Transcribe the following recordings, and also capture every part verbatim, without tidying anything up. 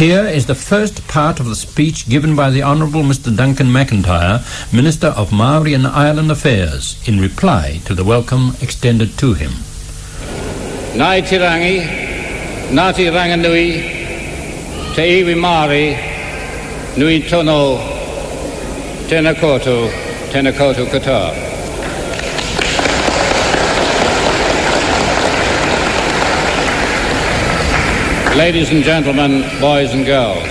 Here is the first part of the speech given by the Honourable Mister Duncan McIntyre, Minister of Maori and Island Affairs, in reply to the welcome extended to him. Nai Tirangi, Ngāti Ranganui, Te Iwi Māori, Nui Tono, Tēnā koutou, Tēnā koutou katoa. Ladies and gentlemen, boys and girls,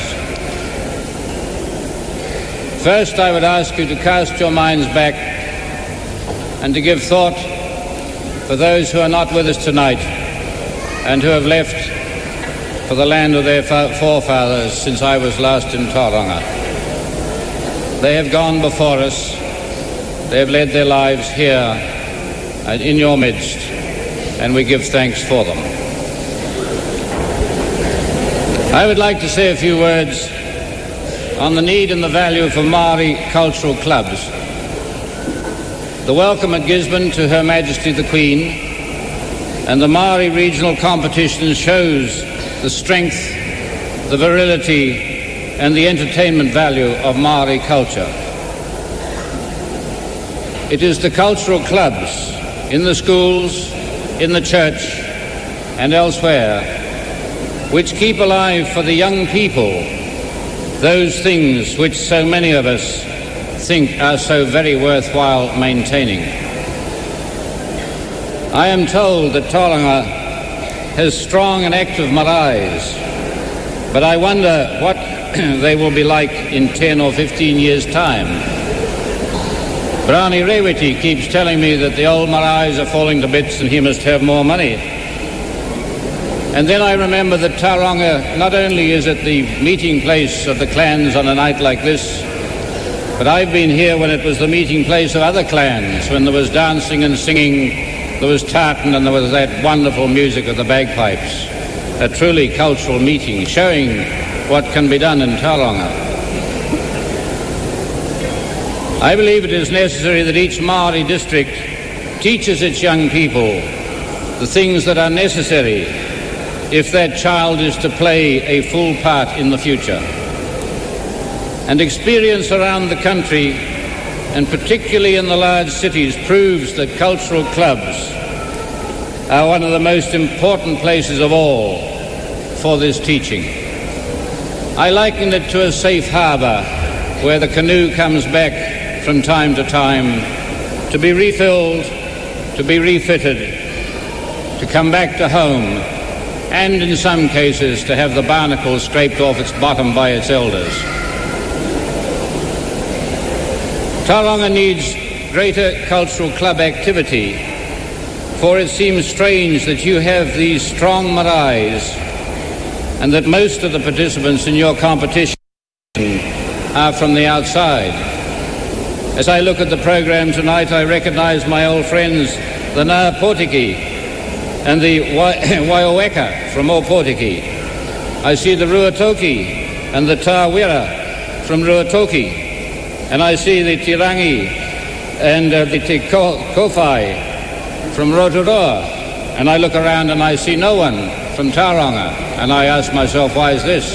first I would ask you to cast your minds back and to give thought for those who are not with us tonight and who have left for the land of their forefathers since I was last in Tauranga. They have gone before us. They have led their lives here and in your midst, and we give thanks for them. I would like to say a few words on the need and the value for Māori cultural clubs. The welcome at Gisborne to Her Majesty the Queen and the Māori regional competition shows the strength, the virility and the entertainment value of Māori culture. It is the cultural clubs in the schools, in the church and elsewhere which keep alive for the young people those things which so many of us think are so very worthwhile maintaining. I am told that Tauranga has strong and active maraes, but I wonder what they will be like in ten or fifteen years' time. Brownie Rewiti keeps telling me that the old maraes are falling to bits and he must have more money. And then I remember that Tauranga not only is it the meeting place of the clans on a night like this, but I've been here when it was the meeting place of other clans, when there was dancing and singing, there was tartan and there was that wonderful music of the bagpipes. A truly cultural meeting, showing what can be done in Tauranga. I believe it is necessary that each Māori district teaches its young people the things that are necessary if that child is to play a full part in the future. And experience around the country, and particularly in the large cities, proves that cultural clubs are one of the most important places of all for this teaching. I liken it to a safe harbour where the canoe comes back from time to time to be refilled, to be refitted, to come back to home, and in some cases to have the barnacle scraped off its bottom by its elders. Tauranga needs greater cultural club activity, for it seems strange that you have these strong maraes and that most of the participants in your competition are from the outside. As I look at the program tonight, I recognise my old friends, the Ngā Pōtiki and the Waioweka from Ōpōtiki. I see the Ruatoki and the Tāwera from Ruatoki. And I see the Tirangi and uh, the Te Kowhai from Rotorua. And I look around and I see no one from Tauranga. And I ask myself, why is this?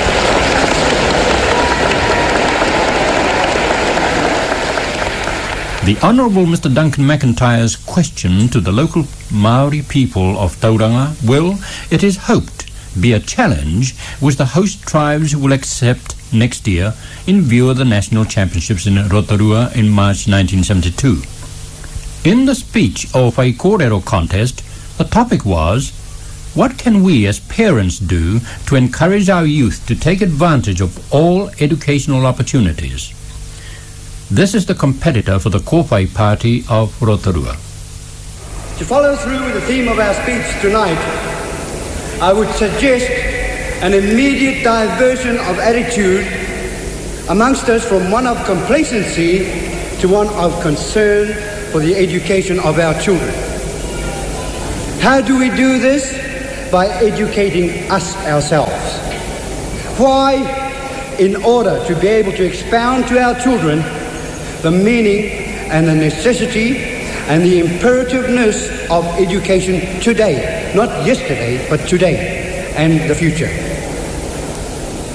The Honourable Mister Duncan McIntyre's question to the local Māori people of Tauranga will, it is hoped, be a challenge which the host tribes will accept next year in view of the National Championships in Rotorua in March nineteen seventy-two. In the speech of a kōrero contest, the topic was, what can we as parents do to encourage our youth to take advantage of all educational opportunities? This is the competitor for the Kōwhai Party of Rotorua. To follow through with the theme of our speech tonight, I would suggest an immediate diversion of attitude amongst us from one of complacency to one of concern for the education of our children. How do we do this? By educating us ourselves. Why? In order to be able to expound to our children the meaning and the necessity and the imperativeness of education today, not yesterday, but today and the future.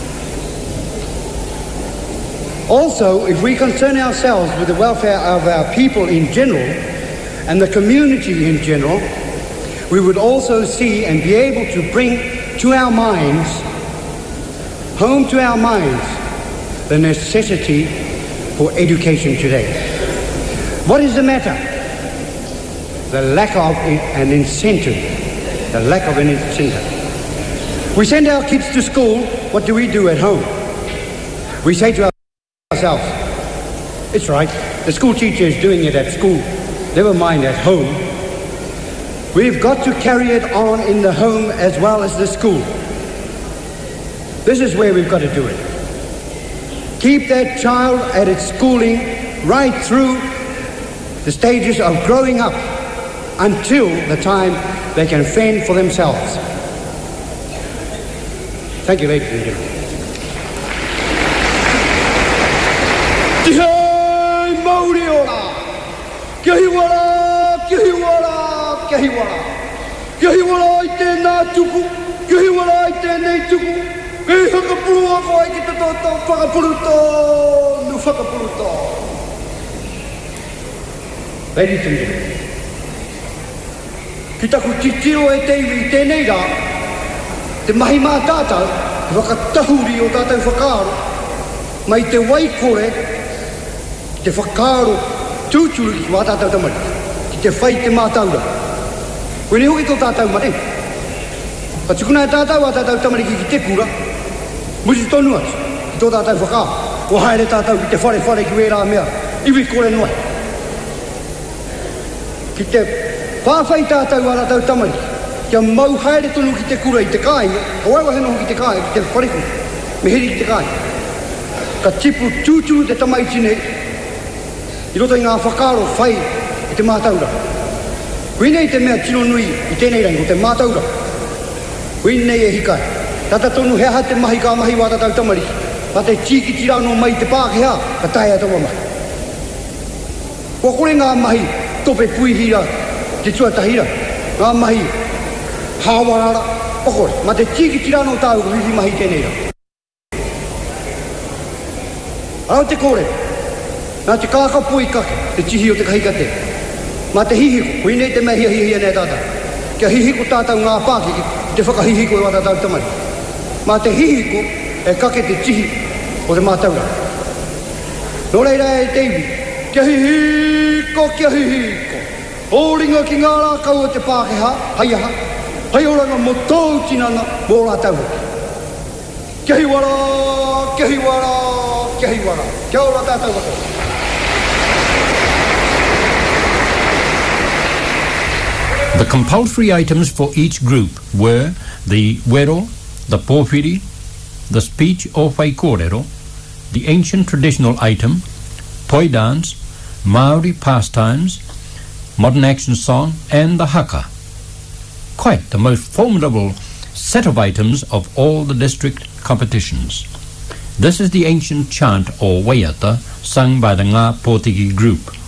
Also, if we concern ourselves with the welfare of our people in general and the community in general, we would also see and be able to bring to our minds, home to our minds, the necessity for education today. What is the matter? The lack of an incentive. The lack of an incentive. We send our kids to school. What do we do at home? We say to ourselves, it's right, the school teacher is doing it at school, never mind at home. We've got to carry it on in the home as well as the school. This is where we've got to do it. Keep that child at its schooling right through the stages of growing up until the time they can fend for themselves. Thank you, ladies and gentlemen. Tihai Mauri ora, Kihiwara, Kihiwara, Kihiwara, Kihiwara I tēnā tuku, Kihiwara I tēnei tuku, Kihakapurua ko ai ki te toto, whakapuruto, nu whakapuruto. Ladies and gentlemen, ki taku titiro e teiwi i tēnei rā, te mahi mā tātou, te whakatahuri o tātou whakaaro, mai te waikore, te whakaaro tūturu ki wā tātou tamari, ki te whai te mātaura. Koe ne hoki tō tātou mare. Ka tukuna e tātou wā tātou tamari ki ki te kura, musi tonu atu, ki tō tātou whakaaro. O haere tātou ki te whare whare ki wērā mea, iwi kore noai. Ki te whawhai tātou wā tātou tamari, kia mau haere tonu ki te kura i te kāinga, ka waiwahe noho ki te kāinga, ki te whareku, me heri ki te kāinga. Ka tipu tūturu te tamaiti nei, i roto i ngā whakaaro whai i te mātaura. Kui nei te mea tino nui i tēnei rangi, o te mātaura. Kui nei e hikai. Tata tonu hea te mahi kā mahi wā tātou tamari, pa te tīki tirano mai te Pākehā, ka tae atawa mai. Kua kore ngā mahi tope puihira, te tuatahira, ngā mahi hāwarara, okore, ma te tīki tirano tāu hihi mahi tēnei rangi. Arau te kore, nā te kākapui kake, te tihi o te kahikate. Mā te hihiko, kui nei te mea hia hia hia nei tātau. Kia hihiko tātau ngā pāki ki te whakahihiko e wā tātau tamari. Mā te hihiko e kake te tihi o te mātaura. Nō reira e teiwi, kia hihiko, kia hihiko. Ōringa ki ngā rākau o te Pākehā, hai aha, hai oranga mo tōu tinana mō rātau. Kia hiwara, kia hiwara, kia hiwara, kia ora tātou wako. The compulsory items for each group were the wero, the pōwhiri, the speech or whaikorero, the ancient traditional item, poi dance, Maori pastimes, modern action song, and the haka. Quite the most formidable set of items of all the district competitions. This is the ancient chant or waiata sung by the Ngā Pōtiki group.